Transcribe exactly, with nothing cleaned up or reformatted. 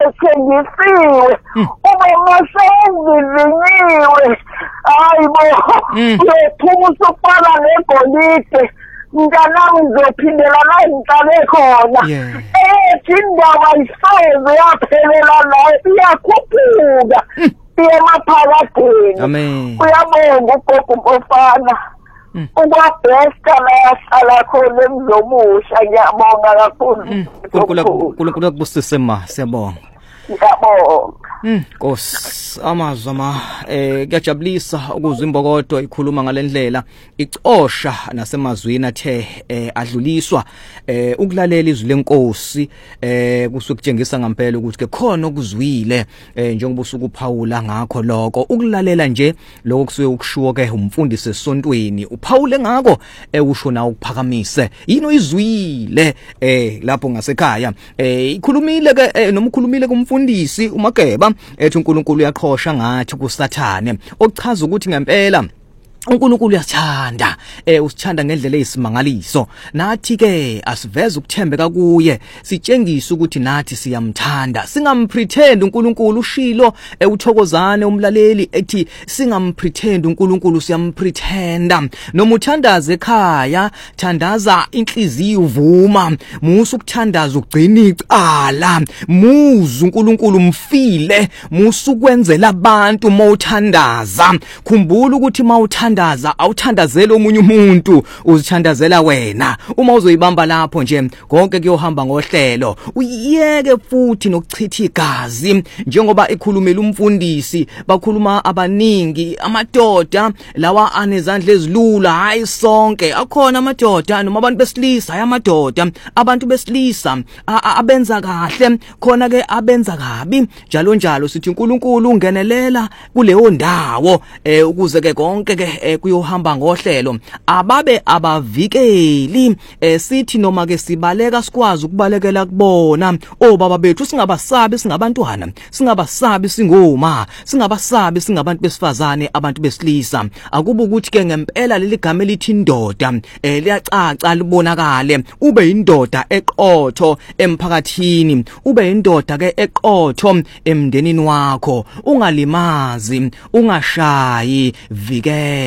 sengisiwe ube masengivinyiwe hayibo uyophuma usubhala negolide mntanami ngizophindela la ngiqale khona ethi indaba iseze yaphelela la iyakhuphuka iyemaphakadeni amen uyabonga ugogo Mpofana ukwabhesta la yahlala khona emzomusha ngiyabonga kakhulu kunkulunkulu kunkulunkulu kubusise ma siyabonga ngiyabonga Mm, Nkosi amazwi ama eh kuyajabulisa ukuzwa imbokodo ikhuluma ngalendlela icosha nasemazwini athe eh adluliswa eh ukulalela izwi lenkosi eh kusukutshengisa ngempela ukuthi ke khona okuzwile eh njengoba usuku Phawula ngakho lokho ukulalela nje lokho kusuke ukushuwo ke umfundisi esontweni uPhawule ngakho ekusho na ukuphakamise yini izwile eh lapho ngasekhaya eh ikhulumile ke noma ukhulumile kumfundisi uMageba ethi uNkulunkulu uyaqhosha ngathi kuSathane okuchaza ukuthi ngempela uNkulunkulu uyathanda eh usithanda ngendlela eyisimangaliso nathi ke asiveze ukuthembeka kuye sitshengisa ukuthi nathi siyamthanda singampretend uNkulunkulu ushilo ewuthokozane umlaleli ethi singampretend uNkulunkulu siyampretenda noma uthandaza ekhaya thandaza inhliziyo uvuma musu ukuthandaza ugcina icala muzu uNkulunkulu mfile musu kwenzela abantu mawuthandaza khumbula ukuthi mawuthanda awuthandazela omunye umuntu uzithandazela wena uma uzoyibamba lapho nje konke kuyohamba ngohlelo uyeke futhi nokuchitha igazi njengoba ikhulumela umfundisi bakhuluma abaningi amadoda lawa anezandla ezilula hayi sonke akhona amadoda noma abantu besilisa hayi amadoda abantu besilisa abenza kahle khona ke abenza kabi njalo njalo sithi uNkulunkulu ungenelela kuleyo ndawo ukuze ke konke ke kuyohamba ngohlelo ababe abavikeli sithi noma ke sibaleka sikwazi ukubalekela kubona obaba bethu singabasabi singabantwana singabasabi singoma singabasabi singabantu besifazane abantu besilisa akuba ukuthi ke ngempela leli gama elithi indoda liyacaca libonakale ube indoda eqotho emphakathini ube indoda ke eqotho emndenini wakho ungalimazi ungashayi vikela